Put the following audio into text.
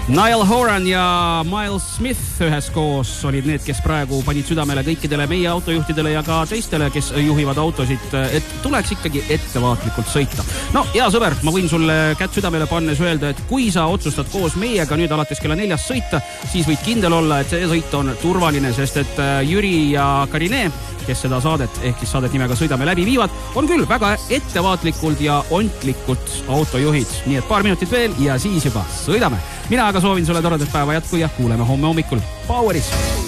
Niall Horan ja Miles Smith üheskoos olid need, kes praegu panid südamele kõikidele meie autojuhtidele ja ka teistele, kes juhivad autosid, et tuleks ikkagi ettevaatlikult sõita. No, hea sõber, ma võin sulle kätt südamele pannes öelda, et kui sa otsustad koos meiega nüüd alates kella 4 sõita, siis võid kindel olla, et see sõit on turvaline, sest et Jüri ja Karine, kes seda saadet ehk siis saadet nimega Sõidame läbi viivad, on küll väga ettevaatlikult ja ontlikult autojuhid. Nii et paar minutit veel ja siis juba sõidame. Mina aga soovin sulle toredat päeva jätku ja kuuleme homme hommikul Poweris.